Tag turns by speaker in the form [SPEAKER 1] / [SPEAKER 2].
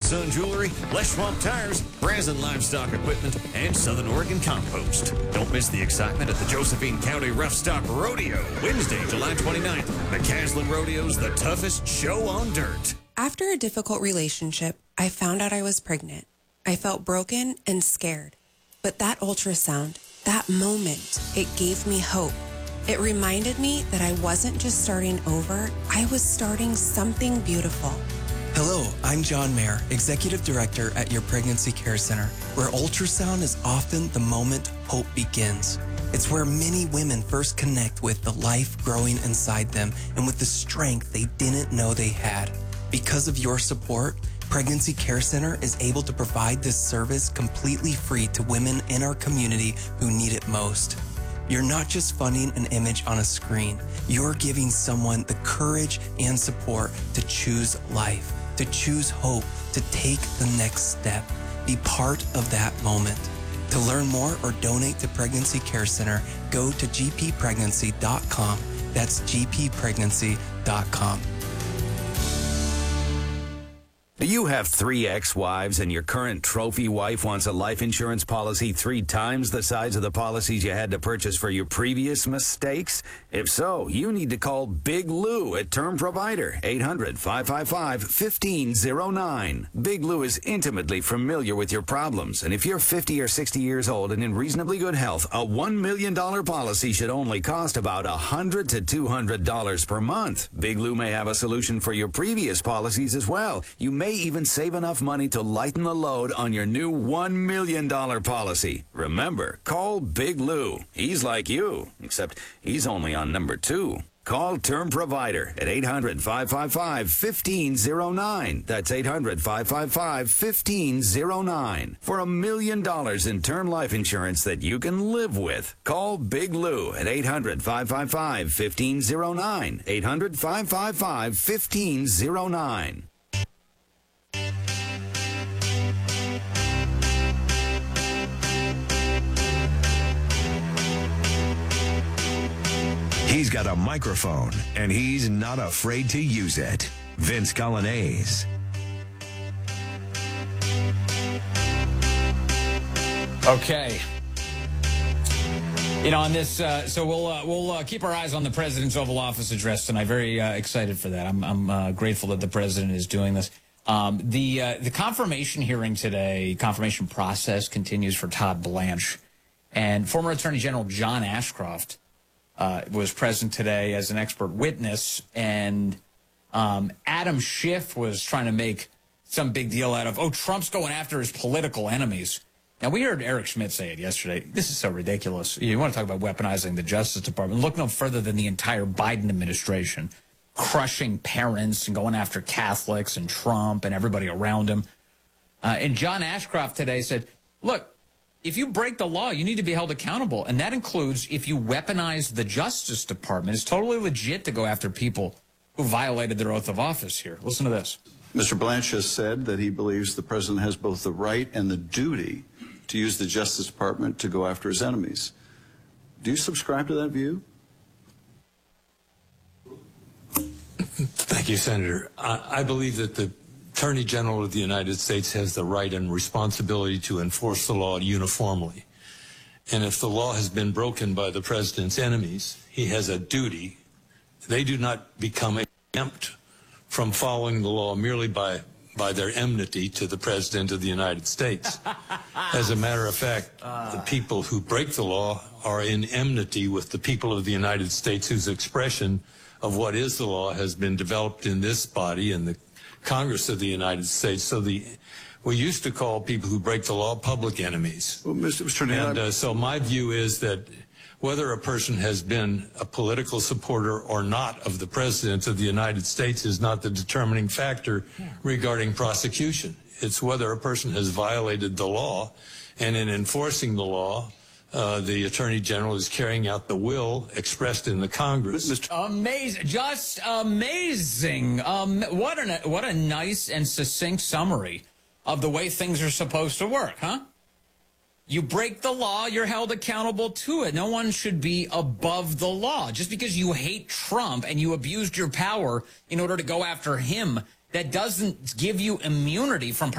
[SPEAKER 1] Son Jewelry, Les Schwab Tires, Brazen Livestock Equipment, and Southern Oregon Compost. Don't miss the excitement at the Josephine County Rough Stock Rodeo, Wednesday, July 29th. McCaslin Rodeo's the toughest show on dirt.
[SPEAKER 2] After a difficult relationship, I found out I was pregnant. I felt broken and scared. But that ultrasound, that moment, it gave me hope. It reminded me that I wasn't just starting over, I was starting something beautiful.
[SPEAKER 3] Hello, I'm John Mayer, Executive Director at your Pregnancy Care Center, where ultrasound is often the moment hope begins. It's where many women first connect with the life growing inside them and with the strength they didn't know they had. Because of your support, Pregnancy Care Center is able to provide this service completely free to women in our community who need it most. You're not just funding an image on a screen. You're giving someone the courage and support to choose life, to choose hope, to take the next step. Be part of that moment. To learn more or donate to Pregnancy Care Center, go to gppregnancy.com. That's gppregnancy.com.
[SPEAKER 4] Do you have 3 ex-wives and your current trophy wife wants a life insurance policy 3 times the size of the policies you had to purchase for your previous mistakes? If so, you need to call Big Lou at Term Provider, 800-555-1509. Big Lou is intimately familiar with your problems, and if you're 50 or 60 years old and in reasonably good health, a $1 million policy should only cost about $100 to $200 per month. Big Lou may have a solution for your previous policies as well. You may even save enough money to lighten the load on your new $1 million policy. Remember, call Big Lou. He's like you, except he's only on number 2. Call Term Provider at 800-555-1509. That's 800-555-1509. For $1 million in term life insurance that you can live with. Call Big Lou at 800-555-1509. 800-555-1509.
[SPEAKER 5] He's got a microphone, and he's not afraid to use it. Vince Coglianese.
[SPEAKER 6] Okay. You know, on this, so we'll keep our eyes on the president's Oval Office address tonight. Very excited for that. I'm grateful that the president is doing this. The confirmation hearing today, confirmation process continues for Todd Blanche, and former Attorney General John Ashcroft was present today as an expert witness, and Adam Schiff was trying to make some big deal out of, Trump's going after his political enemies. Now, we heard Eric Schmidt say it yesterday. This is so ridiculous. You want to talk about weaponizing the Justice Department. Look no further than the entire Biden administration, crushing parents and going after Catholics and Trump and everybody around him. And John Ashcroft today said, look, if you break the law, you need to be held accountable. And that includes if you weaponize the Justice Department. It's totally legit to go after people who violated their oath of office here. Listen to this.
[SPEAKER 7] Mr. Blanche has said that he believes the president has both the right and the duty to use the Justice Department to go after his enemies. Do you subscribe to that view?
[SPEAKER 8] Thank you, Senator. I believe that the Attorney General of the United States has the right and responsibility to enforce the law uniformly. And if the law has been broken by the president's enemies, he has a duty. They do not become exempt from following the law merely by their enmity to the President of the United States. As a matter of fact, the people who break the law are in enmity with the people of the United States, whose expression of what is the law has been developed in this body and the Congress of the United States. So we used to call people who break the law public enemies.
[SPEAKER 7] Well, Mr. Neal,
[SPEAKER 8] and so my view is that whether a person has been a political supporter or not of the President of the United States is not the determining factor regarding prosecution. It's whether a person has violated the law, and in enforcing the law, the Attorney General is carrying out the will expressed in the Congress.
[SPEAKER 6] Amazing. Just amazing. What a nice and succinct summary of the way things are supposed to work, huh? You break the law, you're held accountable to it. No one should be above the law. Just because you hate Trump and you abused your power in order to go after him, that doesn't give you immunity from